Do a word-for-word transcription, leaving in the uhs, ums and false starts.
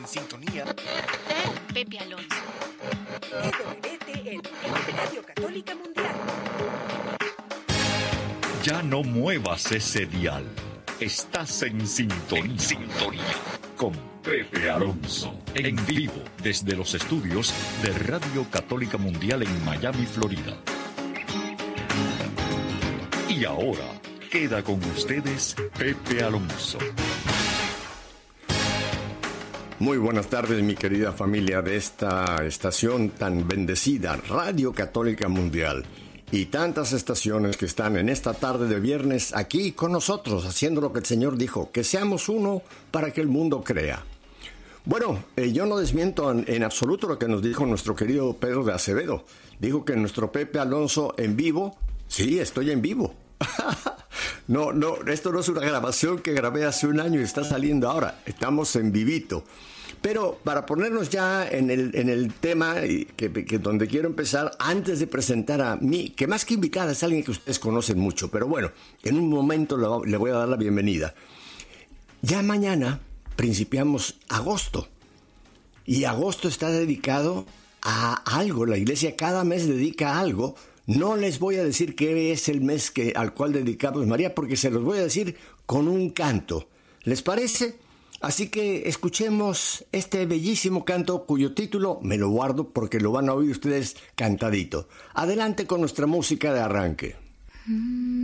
En sintonía con Pepe Alonso. E W T L, Radio Católica Mundial. Ya no muevas ese dial. Estás en sintonía, en sintonía con Pepe Alonso. En vivo desde los estudios de Radio Católica Mundial en Miami, Florida. Y ahora queda con ustedes Pepe Alonso. Muy buenas tardes, mi querida familia de esta estación tan bendecida, Radio Católica Mundial, y tantas estaciones que están en esta tarde de viernes aquí con nosotros, haciendo lo que el Señor dijo, que seamos uno para que el mundo crea. Bueno, eh, yo no desmiento en, en absoluto lo que nos dijo nuestro querido Pedro de Acevedo. Dijo que nuestro Pepe Alonso en vivo, sí, estoy en vivo. No, no, esto no es una grabación que grabé hace un año y está saliendo ahora. Estamos en vivito. Pero para ponernos ya en el, en el tema que, que donde quiero empezar, antes de presentar a mí, que más que invitada es alguien que ustedes conocen mucho, pero bueno, en un momento le, le voy a dar la bienvenida. Ya mañana principiamos agosto. Y agosto está dedicado a algo. La iglesia cada mes dedica a algo. No les voy a decir qué es el mes que, al cual dedicamos María, porque se los voy a decir con un canto. ¿Les parece? Así que escuchemos este bellísimo canto cuyo título me lo guardo porque lo van a oír ustedes cantadito. Adelante con nuestra música de arranque.